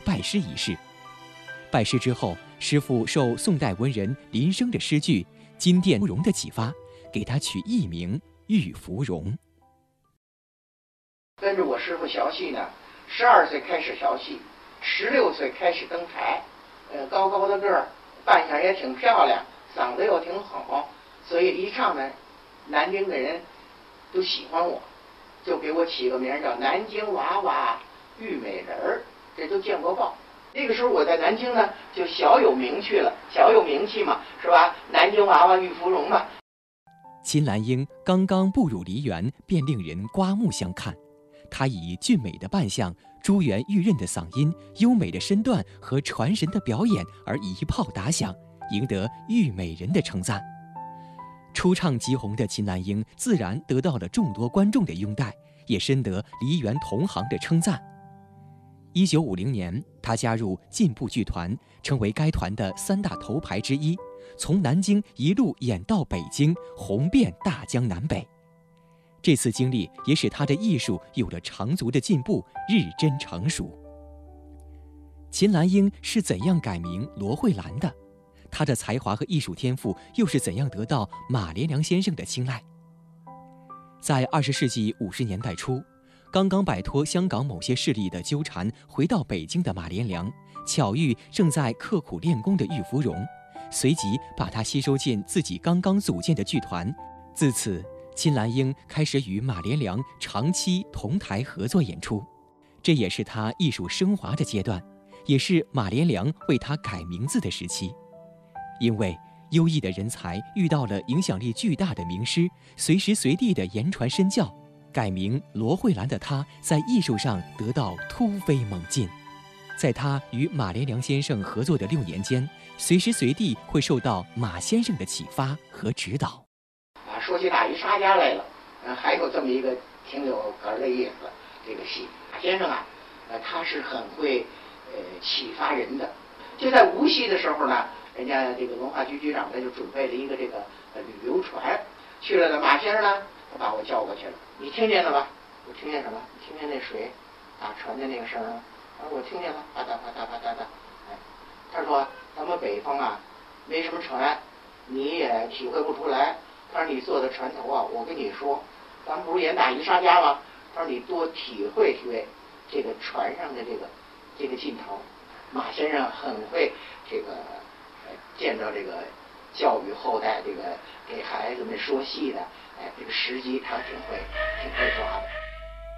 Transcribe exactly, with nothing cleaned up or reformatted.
拜师一事。拜师之后，师傅受宋代文人林升的诗句《金殿芙蓉》的启发，给他取艺名玉芙蓉。 跟着我师傅学戏呢，十二岁开始学戏，十六岁开始登台，呃，高高的个儿，扮相也挺漂亮，嗓子又挺好，所以一唱呢，南京的人都喜欢我，就给我起个名叫南京娃娃玉美人儿，这都见过报。那个时候我在南京呢，就小有名气了，小有名气嘛，是吧？南京娃娃玉芙蓉嘛。 秦兰英刚刚步入梨园，便令人刮目相看。她以俊美的扮相、珠圆玉润的嗓音、优美的身段和传神的表演而一炮打响，赢得玉美人的称赞。初唱即红的秦兰英自然得到了众多观众的拥戴，也深得梨园同行的称赞。一九五零年，她加入进步剧团，成为该团的三大头牌之一，从南京一路演到北京，红遍大江南北。这次经历也使她的艺术有了长足的进步，日臻成熟。秦兰英是怎样改名罗慧兰的？她的才华和艺术天赋又是怎样得到马连良先生的青睐？在二十世纪五十年代初，刚刚摆脱香港某些势力的纠缠，回到北京的马连良巧遇正在刻苦练功的玉芙蓉，随即把她吸收进自己刚刚组建的剧团。自此，秦兰英开始与马连良长期同台合作演出，这也是她艺术升华的阶段，也是马连良为她改名字的时期。因为优异的人才遇到了影响力巨大的名师，随时随地的言传身教，改名罗慧兰的她在艺术上得到突飞猛进。在她与马连良先生合作的六年间，随时随地会受到马先生的启发和指导。 啊，说起大鱼沙家来了，呃，还有这么一个挺有哏儿的意思，这个戏，马先生啊，呃，他是很会呃启发人的。就在无锡的时候呢，人家这个文化局局长呢就准备了一个这个呃旅游船，去了呢，马先生呢，他把我叫过去了，你听见了吧？我听见什么？听见那水打船的那个声啊？啊，我听见了，啪嗒啪嗒啪嗒的。哎，他说咱们北方啊，没什么船，你也体会不出来。他说你坐在船头啊，我跟你说，咱们不是演大鱼沙家吗？他说你多体会体会这个船上的这个这个劲头。马先生很会这个呃见到这个教育后代，这个给孩子们说戏的，哎，这个时机他挺会挺会抓的。